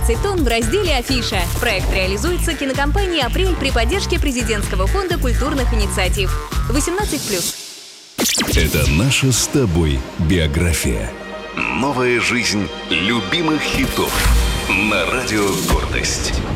15 тонн в разделе «Афиша». Проект реализуется кинокомпанией «Апрель» при поддержке Президентского фонда культурных инициатив. 18+. Это наша с тобой биография. Новая жизнь любимых хитов на радио «Гордость».